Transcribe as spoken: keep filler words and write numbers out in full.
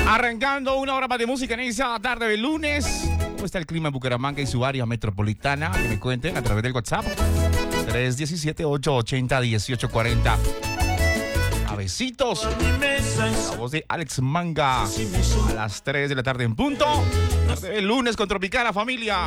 Arrancando una hora más de música en esa tarde de lunes. ¿Cómo está el clima en Bucaramanga y su área metropolitana? Que me cuenten a través del WhatsApp. tres uno siete, ocho ocho cero, uno ocho cuatro cero. A besitos. La voz de Alex Manga. A las tres de la tarde en punto. Tarde de lunes con Tropicana, familia.